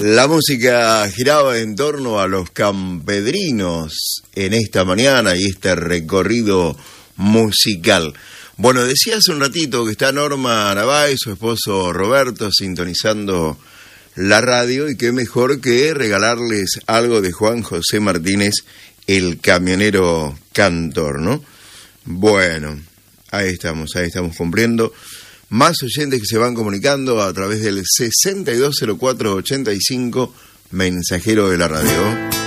La música giraba en torno a los campedrinos en esta mañana y este recorrido musical. Bueno, decía hace un ratito que está Norma Navá y su esposo Roberto sintonizando la radio, y qué mejor que regalarles algo de Juan José Martínez, el camionero cantor, ¿no? Bueno, ahí estamos cumpliendo. Más oyentes que se van comunicando a través del 620485, mensajero de la radio.